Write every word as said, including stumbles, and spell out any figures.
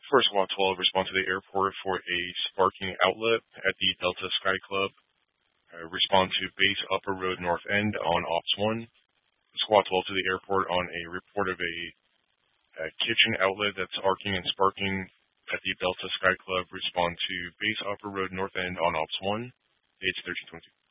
First Squad twelve, respond to the airport for a sparking outlet at the Delta Sky Club. Uh, respond to base Upper Road North End on Ops one. Squad twelve to the airport on a report of a, a kitchen outlet that's arcing and sparking at the Delta Sky Club. Respond to base Upper Road North End on Ops one. It's thirteen twenty-two.